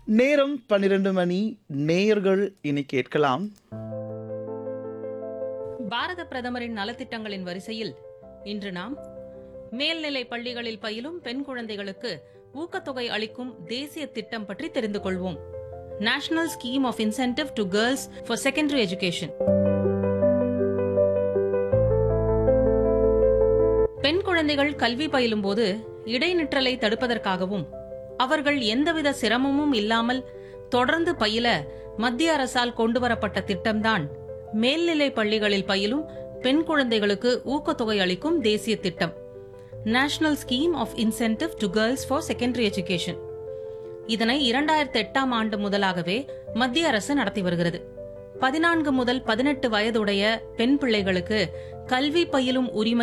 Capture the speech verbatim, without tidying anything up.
நேரம் பன்னிரண்டு மணி. நேயர்கள் இனி கேட்கலாம். பாரத பிரதமரின் நலத்திட்டங்களின் வரிசையில் இன்று நாம் மேல்நிலை பள்ளிகளில் பயிலும் பெண் குழந்தைகளுக்கு ஊக்கத்தொகை அளிக்கும் தேசிய திட்டம் பற்றி தெரிந்து கொள்வோம். National scheme of incentive to girls for secondary education. பெண் குழந்தைகள் கல்வி பயிலும் போது இடைநிற்றலை தடுப்பதற்காகவும் அவர்கள் எந்தவித சிரமமும் இல்லாமல் தொடர்ந்து பயில மத்திய அரசால் கொண்டுவரப்பட்ட திட்டம்தான் மேல்நிலை பள்ளிகளில் பயிலும் பெண் குழந்தைகளுக்கு ஊக்கத்தொகை அளிக்கும் தேசிய திட்டம். National scheme of incentive to girls for secondary education. இதனை இரண்டாயிரத்தி எட்டாம் ஆண்டு முதலாகவே மத்திய அரசு நடத்தி வருகிறது. பதினான்கு முதல் பதினெட்டு வயதுடைய பெண் பிள்ளைகளுக்கு கல்வி பயிலும் உரிமை